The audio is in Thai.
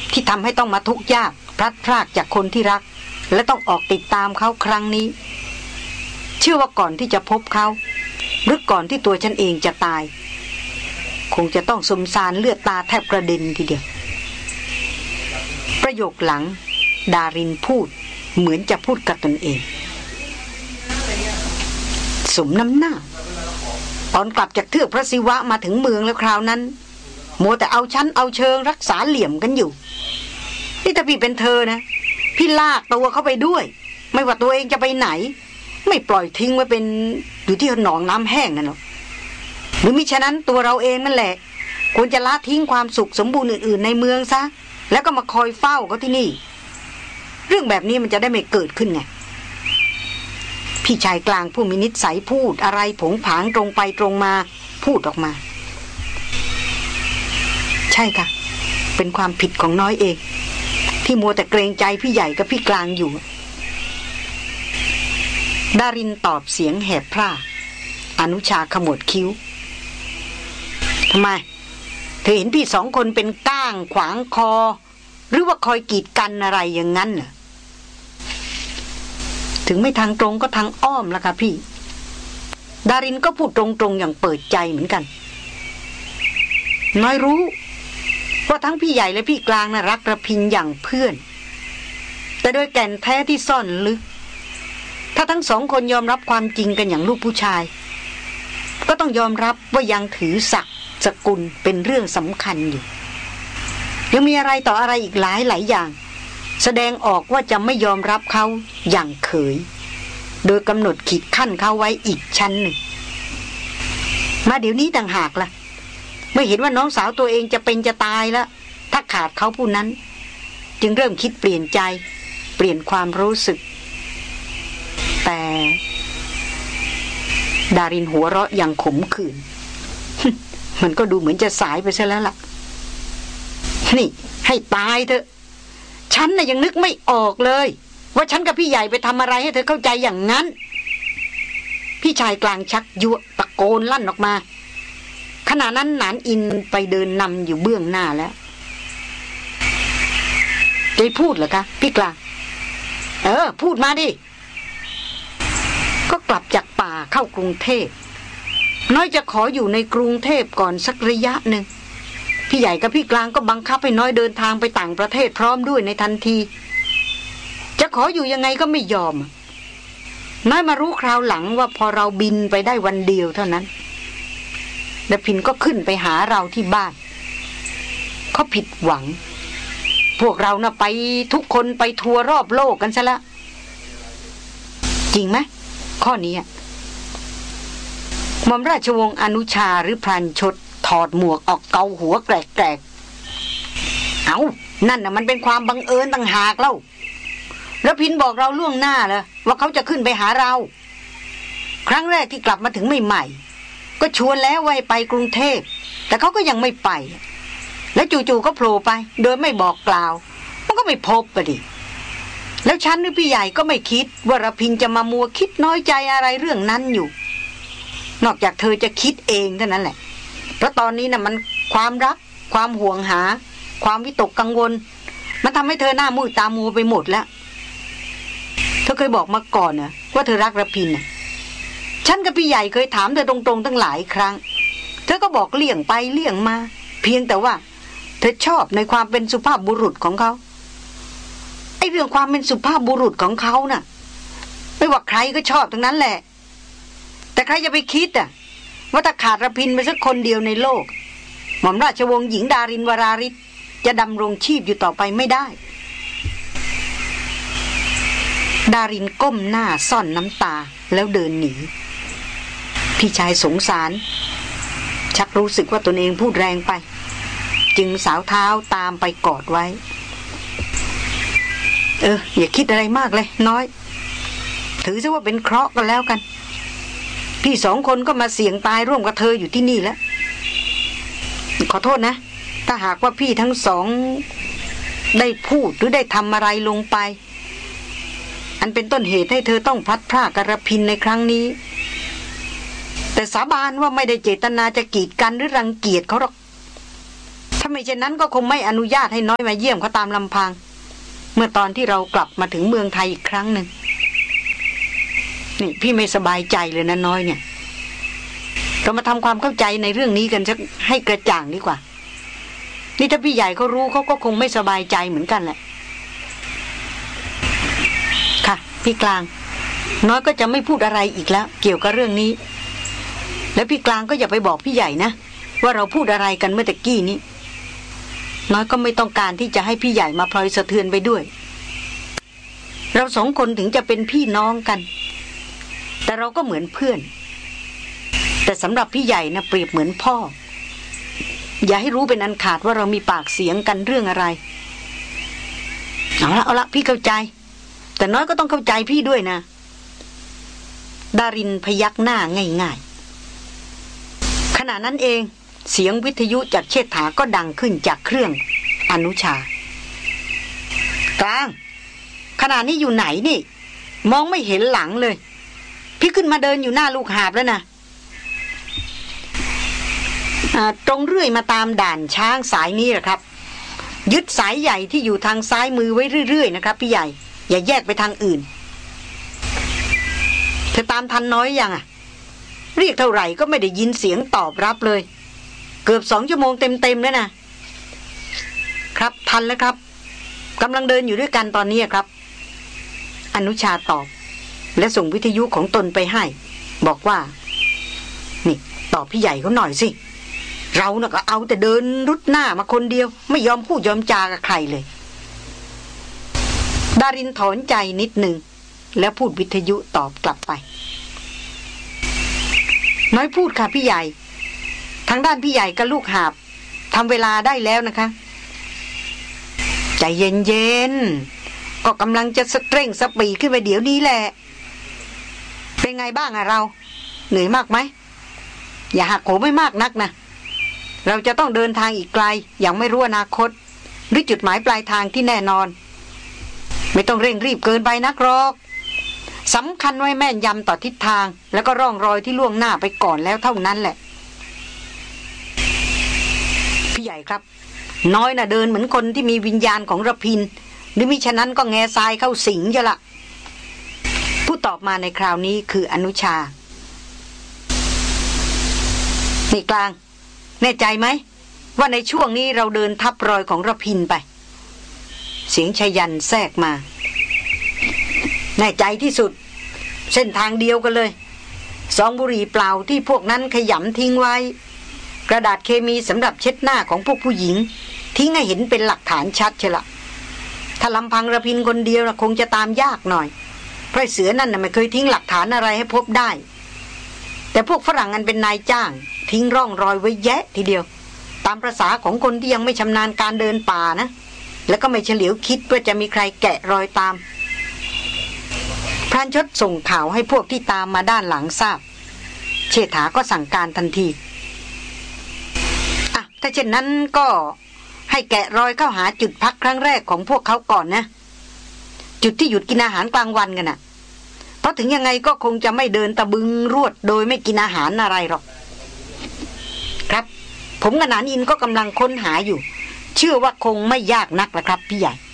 ที่ทำให้ต้องมาทุกข์ยากพลัดพรากจากคนที่รักและต้องออกติดตามเขาครั้งนี้เชื่อว่าก่อนที่จะพบเขาหรือก่อนที่ตัวฉันเองจะตายคงจะต้องสมสารเลือดตาแทบกระเด็นทีเดียวประโยคหลังดารินพูดเหมือนจะพูดกับตนเองสมน้ำหน้าตอนกลับจากเทือกพระศิวะมาถึงเมืองแล้วคราวนั้นมัวแต่เอาชั้นเอาเชิงรักษาเหลี่ยมกันอยู่นี่ถ้าพี่เป็นเธอนะพี่ลากตัวเขาไปด้วยไม่ว่าตัวเองจะไปไหนไม่ปล่อยทิ้งไว้เป็นอยู่ที่หนองน้ำแห้งนั่นหรอกหรือมิฉะนั้นตัวเราเองนั่นแหละควรจะละทิ้งความสุขสมบูรณ์อื่นๆในเมืองซะแล้วก็มาคอยเฝ้าเขาที่นี่เรื่องแบบนี้มันจะได้ไม่เกิดขึ้นไงพี่ชายกลางผู้มีนิสัยพูดอะไรผงผางตรงไปตรงมาพูดออกมาใช่ค่ะเป็นความผิดของน้อยเองที่มัวแต่เกรงใจพี่ใหญ่กับพี่กลางอยู่ดารินตอบเสียงแหบพร่าอนุชาขมวดคิ้วทำไมเธอเห็นพี่สองคนเป็นก้างขวางคอหรือว่าคอยกีดกันอะไรอย่างนั้นเหรอถึงไม่ทางตรงก็ทางอ้อมละค่ะพี่ดารินก็พูดตรงๆอย่างเปิดใจเหมือนกันน้อยรู้ว่าทั้งพี่ใหญ่และพี่กลางน่ะรักระพินอย่างเพื่อนแต่โดยแก่นแท้ที่ซ่อนลึกถ้าทั้งสองคนยอมรับความจริงกันอย่างลูกผู้ชายก็ต้องยอมรับว่ายังถือศักดิ์สกุลเป็นเรื่องสำคัญอยู่ยังมีอะไรต่ออะไรอีกหลายอย่างแสดงออกว่าจะไม่ยอมรับเขาอย่างเขยโดยกำหนดขีดขั้นเขาไว้อีกชั้นหนึ่งมาเดี๋ยวนี้ต่างหากล่ะเมื่อเห็นว่าน้องสาวตัวเองจะเป็นจะตายแล้วถ้าขาดเขาผู้นั้นจึงเริ่มคิดเปลี่ยนใจเปลี่ยนความรู้สึกแต่ดารินหัวเราะอย่างขมขื่น มันก็ดูเหมือนจะสายไปซะแล้วล่ะนี่ให้ตายเถอะฉันน่ะยังนึกไม่ออกเลยว่าฉันกับพี่ใหญ่ไปทำอะไรให้เธอเข้าใจอย่างนั้นพี่ชายกลางชักยั่วตะโกนลั่นออกมาขณะนั้นหนานอินไปเดินนำอยู่เบื้องหน้าแล้วจะพูดเหรอคะพี่กลางพูดมาดิก็กลับจากป่าเข้ากรุงเทพน้อยจะขออยู่ในกรุงเทพก่อนสักระยะหนึ่งพี่ใหญ่กับพี่กลางก็บังคับให้น้อยเดินทางไปต่างประเทศพร้อมด้วยในทันทีจะขออยู่ยังไงก็ไม่ยอมน้อยมารู้คราวหลังว่าพอเราบินไปได้วันเดียวเท่านั้นดาพินก็ขึ้นไปหาเราที่บ้านเขาผิดหวังพวกเราน่ะไปทุกคนไปทัวร์รอบโลกกันซะละจริงไหมข้อนี้หม่อมราชวงศ์อนุชาหรือพรานชดถอดหมวกออกเกาหัวแกรกๆเอานั่นน่ะมันเป็นความบังเอิญต่างหากเล่าแล้วพินบอกเราล่วงหน้าเลยว่าเขาจะขึ้นไปหาเราครั้งแรกที่กลับมาถึงใหม่ๆก็ชวนแล้วว่าไปกรุงเทพแต่เขาก็ยังไม่ไปแล้วจู่ๆก็โผล่ไปโดยไม่บอกกล่าวมันก็ไม่พบดิแล้วฉันหรือพี่ใหญ่ก็ไม่คิดว่าระพินจะมามัวคิดน้อยใจอะไรเรื่องนั้นอยู่นอกจากเธอจะคิดเองเท่านั้นแหละเพราะตอนนี้น่ะมันความรักความห่วงหาความวิตกกังวลมันทำให้เธอหน้ามืดตามัวไปหมดแล้วเธอเคยบอกมาก่อนนะว่าเธอรักระพินน่ะฉันกับพี่ใหญ่เคยถามเธอตรงๆตั้งหลายครั้งเธอก็บอกเลี่ยงไปเลี่ยงมาเพียงแต่ว่าเธอชอบในความเป็นสุภาพบุรุษของเขาไอ้เรื่องความเป็นสุภาพบุรุษของเขาน่ะไม่ว่าใครก็ชอบทั้งนั้นแหละแต่ใครจะไปคิดว่าถ้าขาดระพินไปสักคนเดียวในโลกหม่อมราชวงศ์หญิงดารินวราริศจะดำรงชีพอยู่ต่อไปไม่ได้ดารินก้มหน้าซ่อนน้ำตาแล้วเดินหนีพี่ชายสงสารชักรู้สึกว่าตนเองพูดแรงไปจึงสาวเท้าตามไปกอดไว้อย่าคิดอะไรมากเลยน้อยถือซะว่าเป็นเคราะห์กันแล้วกันพี่สองคนก็มาเสี่ยงตายร่วมกับเธออยู่ที่นี่แล้วขอโทษนะถ้าหากว่าพี่ทั้งสองได้พูดหรือได้ทำอะไรลงไปอันเป็นต้นเหตุให้เธอต้องพลัดพรากกับระพินในครั้งนี้แต่สาบานว่าไม่ได้เจตนาจะกีดกันหรือรังเกียจเขาหรอกถ้าาไม่เช่นนั้นก็คงไม่อนุญาตให้น้อยมาเยี่ยมเขาตามลำพังเมื่อตอนที่เรากลับมาถึงเมืองไทยอีกครั้งหนึ่งนี่พี่ไม่สบายใจเลยนะน้อยเนี่ยเรามาทำความเข้าใจในเรื่องนี้กันสักให้กระจ่างดีกว่านี่ถ้าพี่ใหญ่เขารู้เขาก็คงไม่สบายใจเหมือนกันแหละค่ะพี่กลางน้อยก็จะไม่พูดอะไรอีกแล้วเกี่ยวกับเรื่องนี้แล้วพี่กลางก็อย่าไปบอกพี่ใหญ่นะว่าเราพูดอะไรกันเมื่อตะกี้นี้น้อยก็ไม่ต้องการที่จะให้พี่ใหญ่มาพลอยสะเทือนไปด้วยเราสองคนถึงจะเป็นพี่น้องกันแต่เราก็เหมือนเพื่อนแต่สำหรับพี่ใหญ่นะเปรียบเหมือนพ่ออย่าให้รู้เป็นอันขาดว่าเรามีปากเสียงกันเรื่องอะไรเอาละพี่เข้าใจแต่น้อยก็ต้องเข้าใจพี่ด้วยนะดารินพยักหน้าง่ายๆขณะนั้นเองเสียงวิทยุจากเชษฐาก็ดังขึ้นจากเครื่องอนุชากลางขณะนี้อยู่ไหนนี่มองไม่เห็นหลังเลยพี่ขึ้นมาเดินอยู่หน้าลูกหาบแล้วนะตรงเรื่อยมาตามด่านช้างสายนี้แหละครับยึดสายใหญ่ที่อยู่ทางซ้ายมือไว้เรื่อยๆนะครับพี่ใหญ่อย่าแยกไปทางอื่นเธอตามทันน้อยยังอ่ะเรียกเท่าไหร่ก็ไม่ได้ยินเสียงตอบรับเลยเกือบ2 ชั่วโมงเต็มๆแล้วนะครับทันแล้วครับกำลังเดินอยู่ด้วยกันตอนนี้ครับอนุชาตอบและส่งวิทยุของตนไปให้บอกว่านี่ตอบพี่ใหญ่เขาหน่อยสิเราน่ะก็เอาแต่เดินรุดหน้ามาคนเดียวไม่ยอมพูดยอมจากับใครเลยดารินถอนใจนิดหนึ่งแล้วพูดวิทยุตอบกลับไปน้อยพูดค่ะพี่ใหญ่ทางด้านพี่ใหญ่กับลูกหาบทำเวลาได้แล้วนะคะใจเย็นๆก็กำลังจะสเตร่งสปีดขึ้นไปเดี๋ยวนี้แหละเป็นไงบ้างอะเราเหนื่อยมากไหมอย่าหักโหมไม่มากนักนะเราจะต้องเดินทางอีกไกลอย่างไม่รู้อนาคตหรือจุดหมายปลายทางที่แน่นอนไม่ต้องเร่งรีบเกินไปนักหรอกสำคัญไว้แม่นยำต่อทิศทางแล้วก็ร่องรอยที่ล่วงหน้าไปก่อนแล้วเท่านั้นแหละพี่ใหญ่ครับน้อยน่ะเดินเหมือนคนที่มีวิญญาณของระพินหรือมิฉะนั้นก็แง่ทรายเข้าสิงจะละผู้ตอบมาในคราวนี้คืออนุชานี่กลางแน่ใจไหมว่าในช่วงนี้เราเดินทับรอยของระพินไปเสียงชยันแทรกมาแน่ใจที่สุดเส้นทางเดียวกันเลยซองบุหรี่เปล่าที่พวกนั้นขยำทิ้งไว้กระดาษเคมีสำหรับเช็ดหน้าของพวกผู้หญิงทิ้งให้เห็นเป็นหลักฐานชัดเชละถ้าลำพังระพินคนเดียวคงจะตามยากหน่อยเพราะเสือนั่นไม่เคยทิ้งหลักฐานอะไรให้พบได้แต่พวกฝรั่งอันเป็นนายจ้างทิ้งร่องรอยไว้แยะทีเดียวตามประสาของคนที่ยังไม่ชำนาญการเดินป่านะแล้วก็ไม่เฉลียวคิดว่าจะมีใครแกะรอยตามพรานชดส่งข่าวให้พวกที่ตามมาด้านหลังทราบเชษฐาก็สั่งการทันทีอ่ะถ้าเช่นนั้นก็ให้แกะรอยเข้าหาจุดพักครั้งแรกของพวกเขาก่อนนะจุดที่หยุดกินอาหารกลางวันกันน่ะเพราะถึงยังไงก็คงจะไม่เดินตะบึงรวดโดยไม่กินอาหารอะไรหรอกครับผมกับนานอินก็กำลังค้นหาอยู่เชื่อว่าคงไม่ยากนักละครับพี่ใหญ่